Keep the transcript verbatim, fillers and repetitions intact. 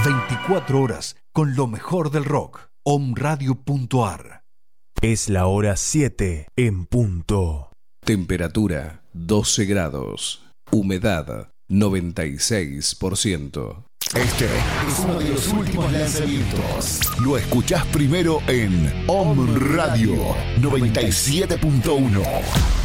veinticuatro horas con lo mejor del rock. Omradio punto ar. Es la hora siete en punto. Temperatura doce grados. Humedad noventa y seis por ciento. Este es uno de los últimos lanzamientos. Lo escuchás primero en Om Radio noventa y siete punto uno.